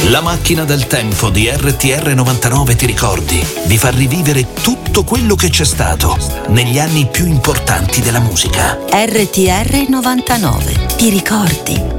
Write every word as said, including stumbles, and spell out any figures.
La macchina del tempo di R T R novantanove, ti ricordi, vi fa rivivere tutto quello che c'è stato negli anni più importanti della musica. R T R novantanove, ti ricordi?